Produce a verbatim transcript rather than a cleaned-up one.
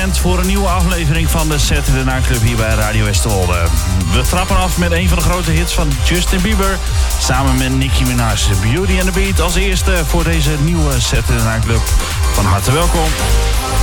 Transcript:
moment voor een nieuwe aflevering van de Saturday Night Club hier bij Radio Westerwolde. We trappen af met een van de grote hits van Justin Bieber samen met Nicki Minaj. Beauty and the Beat als eerste voor deze nieuwe Saturday Night Club. Van harte welkom.